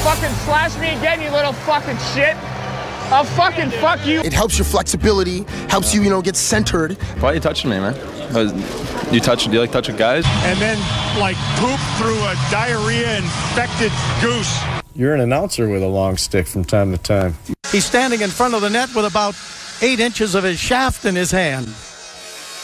fucking slash me again, you little fucking shit. I'll fucking fuck you. It helps your flexibility, helps you, get centered. Why are you touching me, man? Do you like touching guys? And then, like, poop through a diarrhea-infected goose. You're an announcer with a long stick from time to time. He's standing in front of the net with about 8 inches of his shaft in his hand.